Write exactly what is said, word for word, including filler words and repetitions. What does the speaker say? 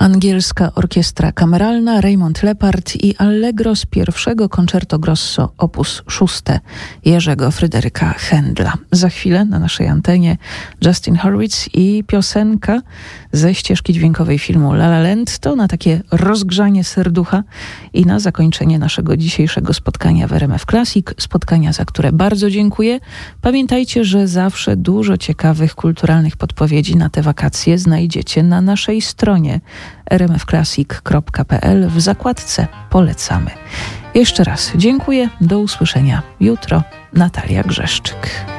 Angielska Orkiestra Kameralna, Raymond Lepard i Allegro z pierwszego Concerto Grosso op. sześć Jerzego Fryderyka Händla. Za chwilę na naszej antenie Justin Hurwitz i piosenka ze ścieżki dźwiękowej filmu La La Land. To na takie rozgrzanie serducha i na zakończenie naszego dzisiejszego spotkania w R M F Classic. Spotkania, za które bardzo dziękuję. Pamiętajcie, że zawsze dużo ciekawych kulturalnych podpowiedzi na te wakacje znajdziecie na naszej stronie r m f classic kropka p l w zakładce Polecamy. Jeszcze raz dziękuję. Do usłyszenia jutro. Natalia Grzeszczyk.